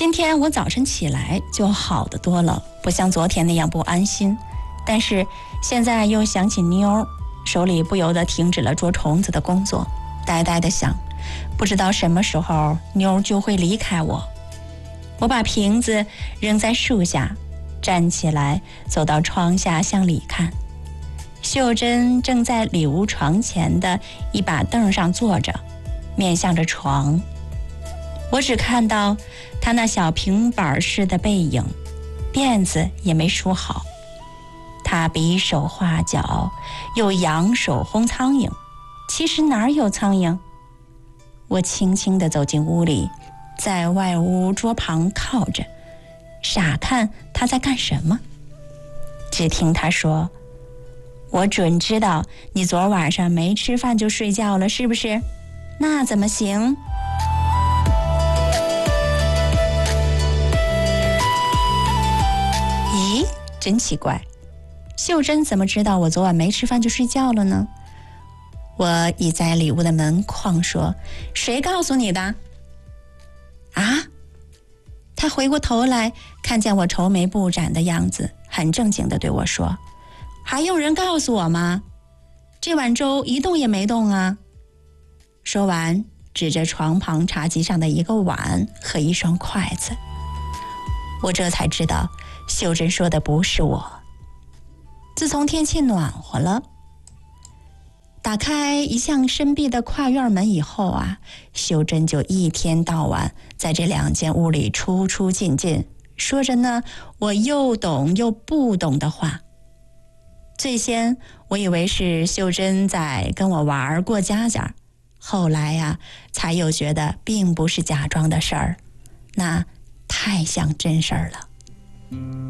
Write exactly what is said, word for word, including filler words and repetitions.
今天我早晨起来就好得多了，不像昨天那样不安心。但是现在又想起妞，手里不由得停止了捉虫子的工作，呆呆地想，不知道什么时候妞就会离开我。我把瓶子扔在树下，站起来走到窗下向里看。秀珍正在里屋床前的一把凳上坐着，面向着床。我只看到她那小平板似的背影，辫子也没梳好。她比手画脚，又扬手轰苍蝇，其实哪有苍蝇？我轻轻地走进屋里，在外屋桌旁靠着，傻看她在干什么。只听她说：“我准知道你昨晚上没吃饭就睡觉了，是不是？那怎么行？”咦，真奇怪，秀珍怎么知道我昨晚没吃饭就睡觉了呢？我倚在里屋的门框说：“谁告诉你的？”啊？她回过头来，看见我愁眉不展的样子，很正经地对我说：“还用人告诉我吗？这碗粥一动也没动啊。”说完，指着床旁茶几上的一个碗和一双筷子。我这才知道，秀珍说的不是我。自从天气暖和了，打开一向深闭的跨院门以后啊，秀珍就一天到晚在这两间屋里出出进进，说着呢我又懂又不懂的话。最先我以为是秀珍在跟我玩过家家，后来呀、啊，才又觉得并不是假装的事儿，那太像真事儿了。